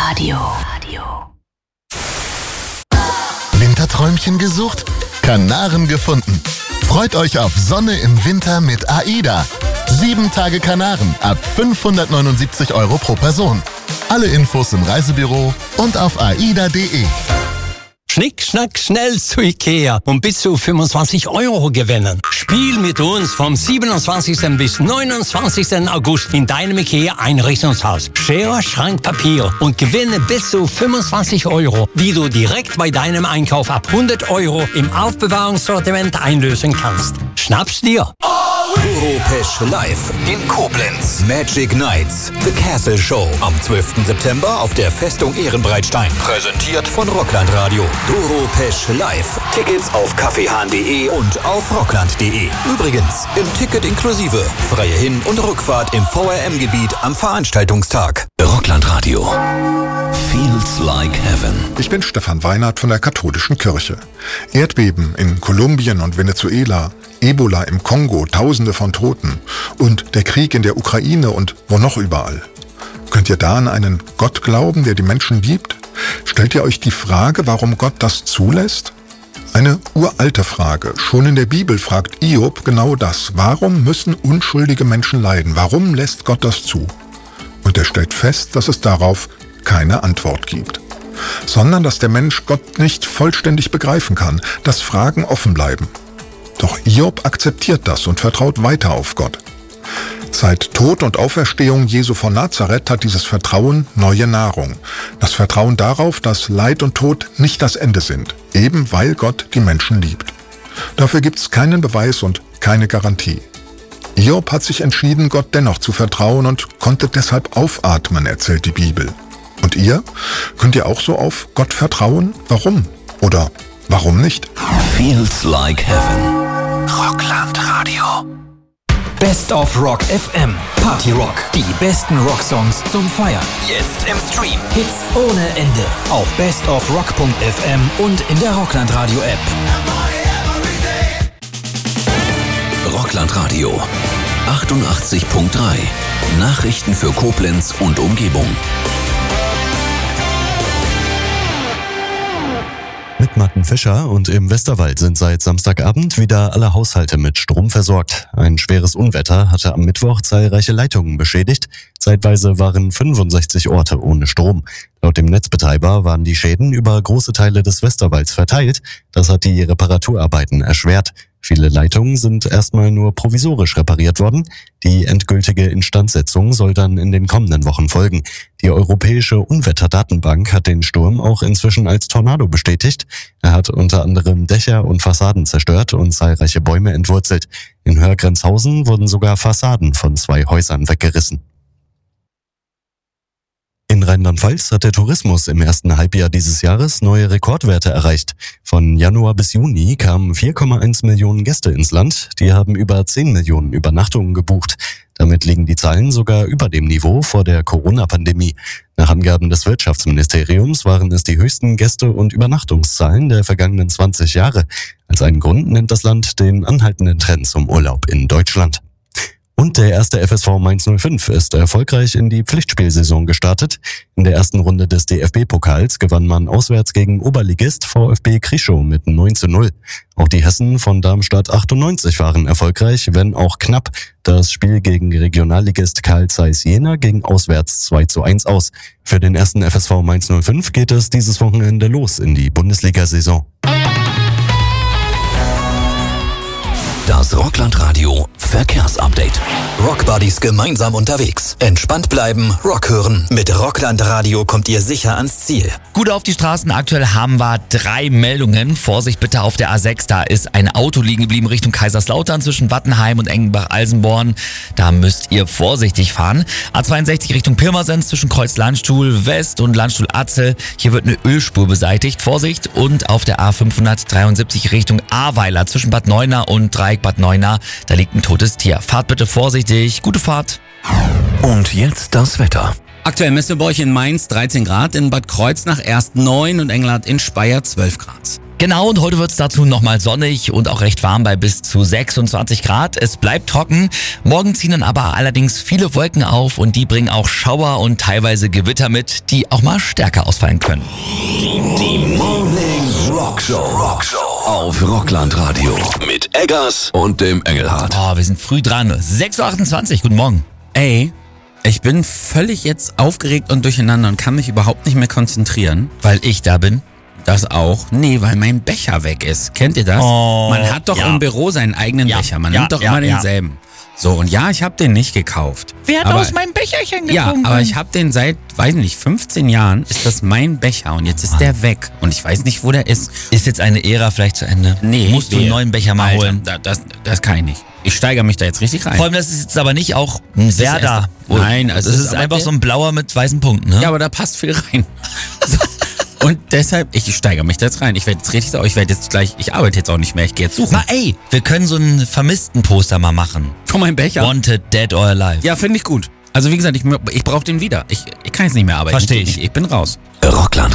Radio. Winterträumchen gesucht? Kanaren gefunden. Freut euch auf Sonne im Winter mit AIDA. 7 Tage Kanaren ab 579 € pro Person. Alle Infos im Reisebüro und auf aida.de. Schnick, schnack, schnell zu Ikea und bis zu 25 € gewinnen. Spiel mit uns vom 27. bis 29. August in deinem Ikea-Einrichtungshaus. Schere, Schrank, Papier und gewinne bis zu 25 €, die du direkt bei deinem Einkauf ab 100 € im Aufbewahrungssortiment einlösen kannst. Schnapp's dir! Doro Pesch live in Koblenz. Magic Nights, The Castle Show. Am 12. September auf der Festung Ehrenbreitstein. Präsentiert von Rockland Radio. Doro Pesch live. Tickets auf kaffeehahn.de und auf rockland.de. Übrigens, im Ticket inklusive freie Hin- und Rückfahrt im VRM-Gebiet am Veranstaltungstag. Rockland Radio. Feels like heaven. Ich bin Stefan Weinert von der Katholischen Kirche. Erdbeben in Kolumbien und Venezuela, Ebola im Kongo, Tausende von Toten und der Krieg in der Ukraine und wo noch überall. Könnt ihr da an einen Gott glauben, der die Menschen liebt? Stellt ihr euch die Frage, warum Gott das zulässt? Eine uralte Frage. Schon in der Bibel fragt Hiob genau das. Warum müssen unschuldige Menschen leiden? Warum lässt Gott das zu? Und er stellt fest, dass es darauf keine Antwort gibt, sondern dass der Mensch Gott nicht vollständig begreifen kann, dass Fragen offen bleiben. Doch Hiob akzeptiert das und vertraut weiter auf Gott. Seit Tod und Auferstehung Jesu von Nazareth hat dieses Vertrauen neue Nahrung. Das Vertrauen darauf, dass Leid und Tod nicht das Ende sind, eben weil Gott die Menschen liebt. Dafür gibt es keinen Beweis und keine Garantie. Hiob hat sich entschieden, Gott dennoch zu vertrauen und konnte deshalb aufatmen, erzählt die Bibel. Und ihr? Könnt ihr auch so auf Gott vertrauen? Warum? Oder warum nicht? Feels like heaven. Rockland Radio. Best of Rock FM. Party Rock. Die besten Rocksongs zum Feiern. Jetzt im Stream. Hits ohne Ende. Auf bestofrock.fm und in der Rockland Radio App. Rockland Radio. 88.3. Nachrichten für Koblenz und Umgebung. Mit Martin Fischer und im Westerwald sind seit Samstagabend wieder alle Haushalte mit Strom versorgt. Ein schweres Unwetter hatte am Mittwoch zahlreiche Leitungen beschädigt. Zeitweise waren 65 Orte ohne Strom. Laut dem Netzbetreiber waren die Schäden über große Teile des Westerwalds verteilt. Das hat die Reparaturarbeiten erschwert. Viele Leitungen sind erstmal nur provisorisch repariert worden. Die endgültige Instandsetzung soll dann in den kommenden Wochen folgen. Die Europäische Unwetterdatenbank hat den Sturm auch inzwischen als Tornado bestätigt. Er hat unter anderem Dächer und Fassaden zerstört und zahlreiche Bäume entwurzelt. In Hörgrenzhausen wurden sogar Fassaden von 2 Häusern weggerissen. In Rheinland-Pfalz hat der Tourismus im ersten Halbjahr dieses Jahres neue Rekordwerte erreicht. Von Januar bis Juni kamen 4,1 Millionen Gäste ins Land. Die haben über 10 Millionen Übernachtungen gebucht. Damit liegen die Zahlen sogar über dem Niveau vor der Corona-Pandemie. Nach Angaben des Wirtschaftsministeriums waren es die höchsten Gäste- und Übernachtungszahlen der vergangenen 20 Jahre. Als einen Grund nennt das Land den anhaltenden Trend zum Urlaub in Deutschland. Und der erste FSV Mainz 05 ist erfolgreich in die Pflichtspielsaison gestartet. In der ersten Runde des DFB-Pokals gewann man auswärts gegen Oberligist VfB Krischow mit 9:0. Auch die Hessen von Darmstadt 98 waren erfolgreich, wenn auch knapp. Das Spiel gegen Regionalligist Carl Zeiss Jena ging auswärts 2:1 aus. Für den ersten FSV Mainz 05 geht es dieses Wochenende los in die Bundesliga-Saison. Das Rockland Radio Verkehrsupdate. Rockbuddies gemeinsam unterwegs. Entspannt bleiben, Rock hören. Mit Rockland Radio kommt ihr sicher ans Ziel. Gut auf die Straßen. Aktuell haben wir 3 Meldungen. Vorsicht bitte auf der A6. Da ist ein Auto liegen geblieben Richtung Kaiserslautern zwischen Wattenheim und Engenbach-Alsenborn. Da müsst ihr vorsichtig fahren. A62 Richtung Pirmasens zwischen Kreuz Landstuhl West und Landstuhl Atzel. Hier wird eine Ölspur beseitigt. Vorsicht. Und auf der A573 Richtung Ahrweiler zwischen Bad Neuenahr und Dreieck Bad Neuenahr. Da liegt ein totes Tier. Fahrt bitte vorsichtig. Gute Fahrt. Und jetzt das Wetter. Aktuell messen wir bei euch in Mainz 13 Grad, in Bad Kreuznach erst 9 und Engelhardt in Speyer 12 Grad. Genau, und heute wird es dazu nochmal sonnig und auch recht warm bei bis zu 26 Grad. Es bleibt trocken. Morgen ziehen dann aber allerdings viele Wolken auf und die bringen auch Schauer und teilweise Gewitter mit, die auch mal stärker ausfallen können. Die Morning Rockshow auf Rockland-Radio mit Eggers und dem Engelhardt. Oh, wir sind früh dran. 6.28 Uhr, guten Morgen. Ey, ich bin völlig jetzt aufgeregt und durcheinander und kann mich überhaupt nicht mehr konzentrieren. Weil ich da bin. Das auch? Nee, weil mein Becher weg ist. Kennt ihr das? Oh, man hat doch ja. im Büro seinen eigenen Ja, Becher. Man ja, nimmt doch ja, immer ja. denselben. So, und ja, ich habe den nicht gekauft. Wer hat aber, aus meinem Becherchen Ja, getrunken? aber ich habe den seit, weiß nicht, 15 Jahren ist das mein Becher und jetzt ist der weg. Und ich weiß nicht, wo der ist. Ist jetzt eine Ära vielleicht zu Ende? Nee. Musst du einen neuen Becher mal Alter, holen? Das kann ich nicht. Ich steigere mich da jetzt richtig rein. Vor allem, das ist jetzt aber nicht auch ein Werder. Nein, das also ist einfach so ein blauer mit weißen Punkten, ne? Ja, aber da passt viel rein. So. Und deshalb, ich steigere mich da jetzt rein. Ich werde jetzt richtig sauer. Ich arbeite jetzt auch nicht mehr. Ich gehe jetzt suchen. Na ey, wir können so ein Vermissten-Poster mal machen. Von meinem Becher? Wanted, Dead or Alive. Ja, finde ich gut. Also wie gesagt, ich brauche den wieder. Ich kann jetzt nicht mehr arbeiten. Verstehe ich. Ich bin raus. Rockland